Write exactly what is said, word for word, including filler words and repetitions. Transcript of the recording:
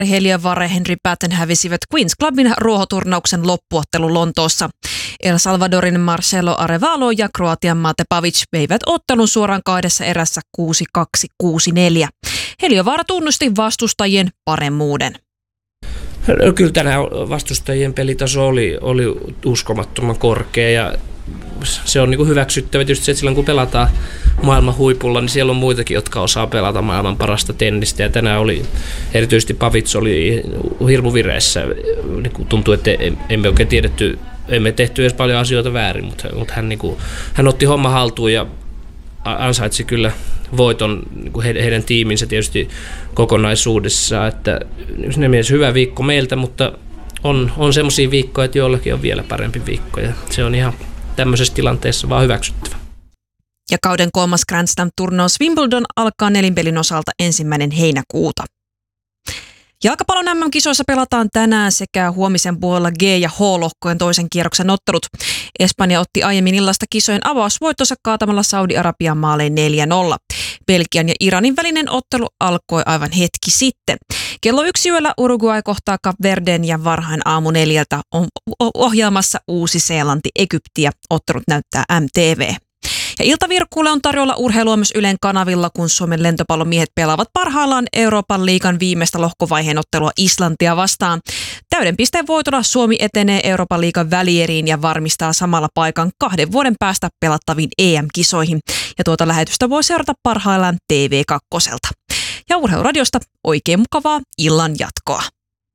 Heliövaara ja Henry Patton hävisivät Queen's Clubin ruohoturnauksen loppuottelu Lontoossa. El Salvadorin Marcelo Arevalo ja Kroatian Mate Pavic veivät ottelun suoraan kahdessa erässä kuusi kaksi kuusi neljä. Heliövaara tunnusti vastustajien paremmuuden. No, kyllä tänään vastustajien pelitaso oli, oli uskomattoman korkea ja se on niin kuin hyväksyttävä. Tietysti se, että silloin kun pelataan maailman huipulla, niin siellä on muitakin, jotka osaa pelata maailman parasta tennistä. Ja tänään oli, erityisesti Pavic oli hirmu vireessä. Niin tuntui, että emme oikein tiedetty, emme tehty edes paljon asioita väärin, mutta, mutta hän, niin kuin, hän otti homma haltuun ja ansaitsi kyllä voiton niin kuin heidän tiiminsä tietysti kokonaisuudessaan. Että ne mielessä hyvä viikko meiltä, mutta on, on semmoisia viikkoja, että joillakin on vielä parempi viikko ja se on ihan tämmöisessä tilanteessa vaan hyväksyttävä. Ja kauden kolmas Grand Slam-turnaus Wimbledon alkaa nelinpelin osalta ensimmäinen heinäkuuta. Jalkapallon äm äm-kisoissa pelataan tänään sekä huomisen puolella G- ja H-lohkojen toisen kierroksen ottelut. Espanja otti aiemmin illasta kisojen avausvoittonsa kaatamalla Saudi-Arabian maalein neljä nolla. Belgian ja Iranin välinen ottelu alkoi aivan hetki sitten. Kello yksi yöllä Uruguay kohtaa Kap Verden ja varhain aamu neljältä on ohjelmassa Uusi-Seelanti Egyptiä. Ottelut näyttää M T V. Ja iltavirkkuulle on tarjolla urheilua myös Ylen kanavilla, kun Suomen lentopallomiehet pelaavat parhaillaan Euroopan liigan viimeistä lohkovaiheen ottelua Islantia vastaan. Täyden pisteen voitolla Suomi etenee Euroopan liigan välieriin ja varmistaa samalla paikan kahden vuoden päästä pelattaviin E M-kisoihin. Ja tuota lähetystä voi seurata parhaillaan T V kaksi. Ja Urheiluradiosta oikein mukavaa illan jatkoa.